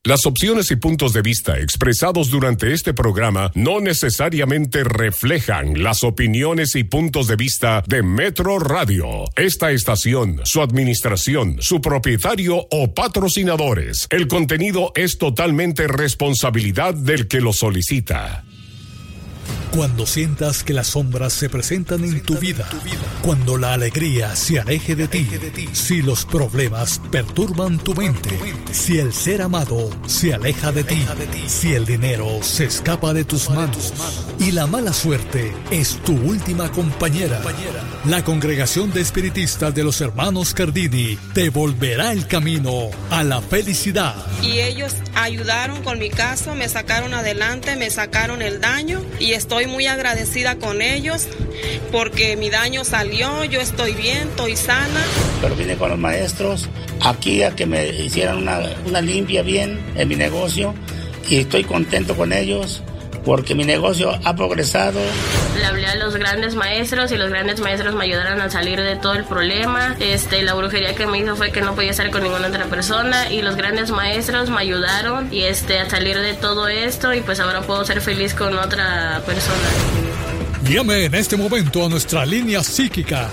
Las opciones y puntos de vista expresados durante este programa no necesariamente reflejan las opiniones y puntos de vista de Metro Radio, esta estación, su administración, su propietario o patrocinadores. El contenido es totalmente responsabilidad del que lo solicita. Cuando sientas que las sombras se presentan en tu vida, cuando la alegría se aleje de ti, si los problemas perturban tu mente, si el ser amado se aleja de ti, si el dinero se escapa de tus manos y la mala suerte es tu última compañera, la Congregación de Espiritistas de los Hermanos Cardini te volverá el camino a la felicidad. Y ellos ayudaron con mi caso, me sacaron adelante, me sacaron el daño y estoy muy agradecida con ellos porque mi daño salió, yo estoy bien, estoy sana. Pero vine con los maestros aquí a que me hicieran una limpia bien en mi negocio y estoy contento con ellos porque mi negocio ha progresado. Le hablé a los grandes maestros y los grandes maestros me ayudaron a salir de todo el problema. La brujería que me hizo fue que no podía estar con ninguna otra persona y los grandes maestros me ayudaron y a salir de todo esto y pues ahora puedo ser feliz con otra persona. Llame en este momento a nuestra línea psíquica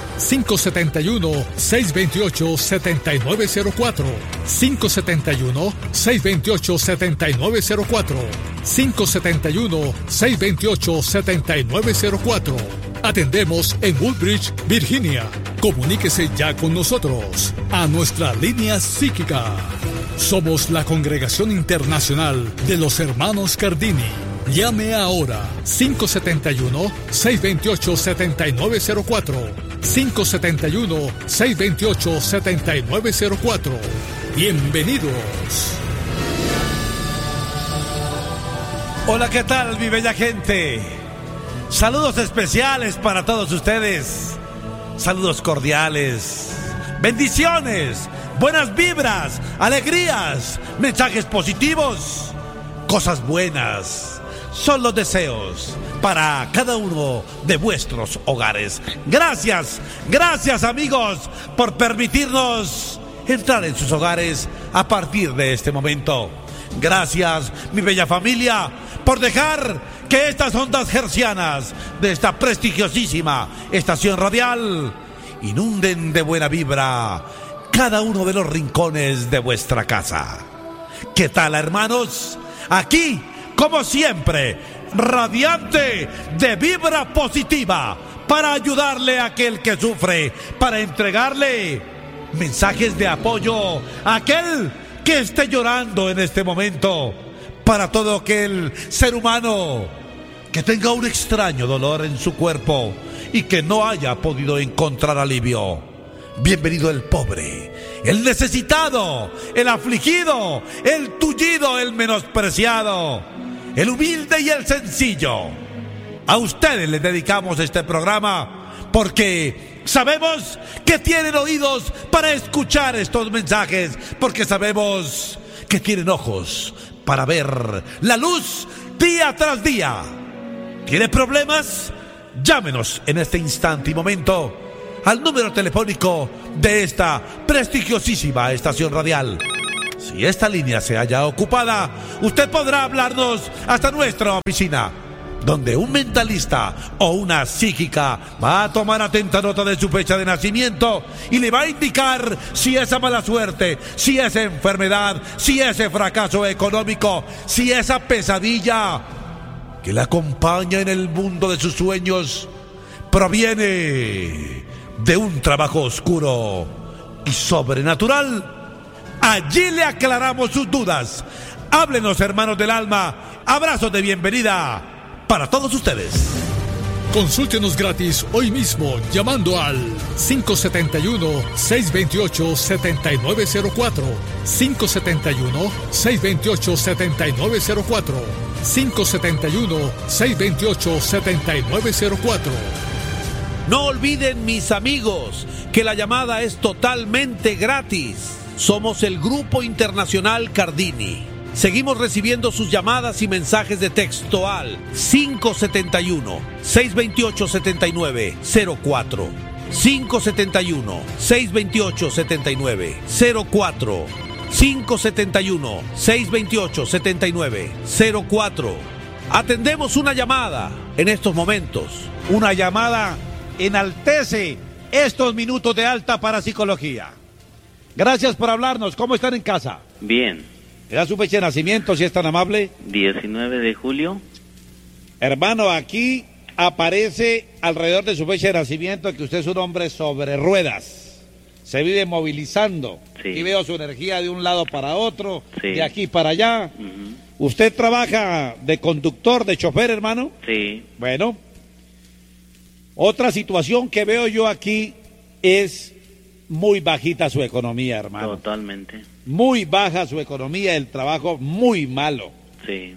571-628-7904, 571-628-7904, 571-628-7904. Atendemos en Woodbridge, Virginia. Comuníquese ya con nosotros a nuestra línea psíquica. Somos la Congregación Internacional de los Hermanos Cardini. Llame ahora 571-628-7904, 571-628-7904. Bienvenidos. Hola, ¿qué tal, mi bella gente? Saludos especiales para todos ustedes. Saludos cordiales. Bendiciones, buenas vibras, alegrías, mensajes positivos, cosas buenas. Son los deseos para cada uno de vuestros hogares. Gracias, gracias amigos por permitirnos entrar en sus hogares a partir de este momento. Gracias, mi bella familia, por dejar que estas ondas hercianas de esta prestigiosísima estación radial inunden de buena vibra cada uno de los rincones de vuestra casa. ¿Qué tal, hermanos? Aquí, como siempre, radiante de vibra positiva para ayudarle a aquel que sufre, para entregarle mensajes de apoyo a aquel que esté llorando en este momento, para todo aquel ser humano que tenga un extraño dolor en su cuerpo y que no haya podido encontrar alivio. Bienvenido el pobre, el necesitado, el afligido, el tullido, el menospreciado, el humilde y el sencillo. A ustedes les dedicamos este programa porque sabemos que tienen oídos para escuchar estos mensajes, porque sabemos que tienen ojos para ver la luz día tras día. ¿Tiene problemas? Llámenos en este instante y momento al número telefónico de esta prestigiosísima estación radial. Si esta línea se halla ocupada, usted podrá hablarnos hasta nuestra oficina, donde un mentalista o una psíquica va a tomar atenta nota de su fecha de nacimiento y le va a indicar si esa mala suerte, si esa enfermedad, si ese fracaso económico, si esa pesadilla que la acompaña en el mundo de sus sueños proviene de un trabajo oscuro y sobrenatural. Allí le aclaramos sus dudas. Háblenos, hermanos del alma. Abrazos de bienvenida para todos ustedes. Consúltenos gratis hoy mismo llamando al 571-628-7904, 571-628-7904, 571-628-7904. No olviden, mis amigos, que la llamada es totalmente gratis. Somos el Grupo Internacional Cardini. Seguimos recibiendo sus llamadas y mensajes de texto al 571-628-7904, 571-628-7904, 571-628-7904. Atendemos una llamada en estos momentos. Una llamada enaltece estos minutos de alta parapsicología. Gracias por hablarnos. ¿Cómo están en casa? Bien. ¿Me da su fecha de nacimiento, si es tan amable? 19 de julio. Hermano, aquí aparece alrededor de su fecha de nacimiento que usted es un hombre sobre ruedas. Se vive movilizando. Sí. Y veo su energía de un lado para otro, sí, de aquí para allá. Uh-huh. ¿Usted trabaja de conductor, de chofer, hermano? Sí. Bueno. Otra situación que veo yo aquí es muy bajita su economía, hermano. Totalmente. Muy baja su economía, el trabajo muy malo. Sí.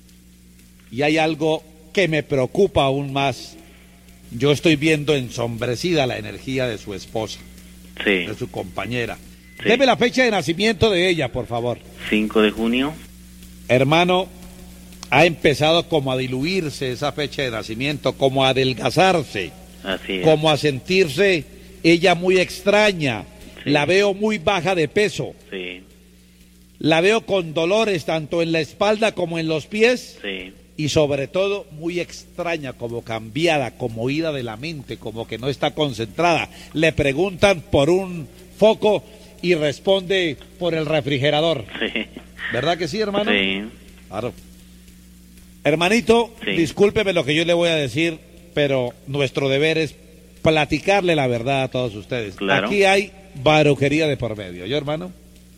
Y hay algo que me preocupa aún más. Yo estoy viendo ensombrecida la energía de su esposa, sí, de su compañera. Sí. Deme la fecha de nacimiento de ella, por favor. 5 de junio. Hermano, ha empezado como a diluirse esa fecha de nacimiento, como a adelgazarse, Así es. como a sentirse ella muy extraña. Sí. La veo muy baja de peso. Sí. La veo con dolores tanto en la espalda como en los pies. Sí. Y sobre todo muy extraña, como cambiada, como ida de la mente, como que no está concentrada. Le preguntan por un foco y responde por el refrigerador. Sí. ¿Verdad que sí, hermano? Sí. Claro. Hermanito, Sí. discúlpeme lo que yo le voy a decir, pero nuestro deber es platicarle la verdad a todos ustedes. Claro. Aquí hay barujería de por medio, ¿yo, hermano?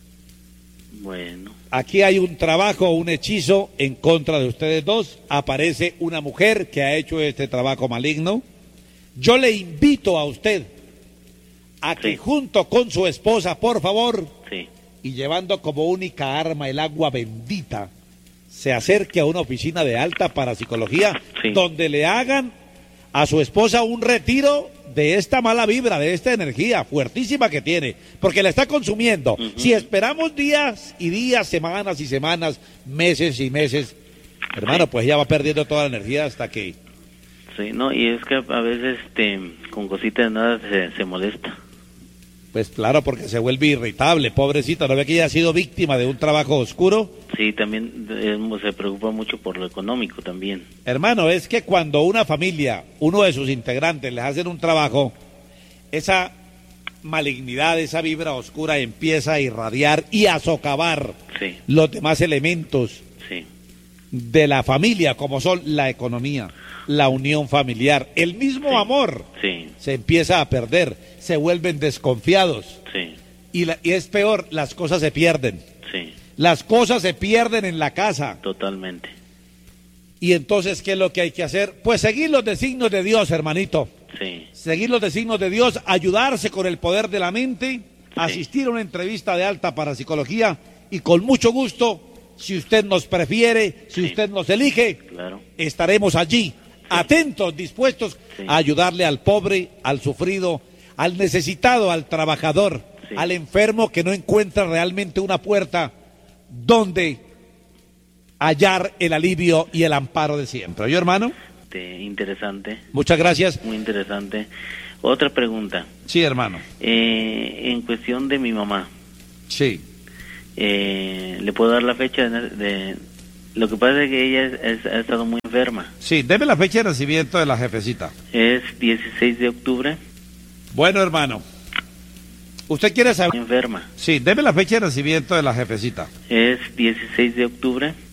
Bueno. Aquí hay un trabajo, un hechizo en contra de ustedes dos. Aparece una mujer que ha hecho este trabajo maligno. Yo le invito a usted a que Sí. junto con su esposa, por favor, Sí. y llevando como única arma el agua bendita, se acerque a una oficina de alta parapsicología, Sí. donde le hagan a su esposa un retiro de esta mala vibra, de esta energía fuertísima que tiene, porque la está consumiendo. Uh-huh. Si esperamos días y días, semanas y semanas, meses y meses, hermano, pues ya va perdiendo toda la energía hasta que... Sí, no, y es que a veces con cositas de nada se molesta. Pues claro, porque se vuelve irritable, pobrecita. ¿No ve que ella ha sido víctima de un trabajo oscuro? Sí, también se preocupa mucho por lo económico también. Hermano, es que cuando una familia, uno de sus integrantes les hacen un trabajo, esa malignidad, esa vibra oscura empieza a irradiar y a socavar Sí. los demás elementos Sí. de la familia, como son la economía, la unión familiar, el mismo Sí. amor Sí. se empieza a perder, se vuelven desconfiados Sí. y es peor, las cosas se pierden. Sí. Las cosas se pierden en la casa. Totalmente. Y entonces, ¿qué es lo que hay que hacer? Pues seguir los designios de Dios, hermanito. Sí. Seguir los designios de Dios, ayudarse con el poder de la mente, asistir a una entrevista de alta parapsicología y con mucho gusto, si usted nos prefiere, si Sí. usted nos elige, Claro. estaremos allí, atentos, dispuestos Sí. a ayudarle al pobre, al sufrido, al necesitado, al trabajador, Sí. al enfermo que no encuentra realmente una puerta donde hallar el alivio y el amparo de siempre. ¿Oye, hermano? Interesante. Muchas gracias. Muy interesante. Otra pregunta. Sí, hermano. En cuestión de mi mamá, Sí. ¿le puedo dar la fecha Lo que pasa es que ella ha estado muy enferma. Sí, deme la fecha de nacimiento de la jefecita. Es 16 de octubre. Bueno, hermano. ¿Usted quiere saber? Enferma. Sí, deme la fecha de nacimiento de la jefecita. Es 16 de octubre.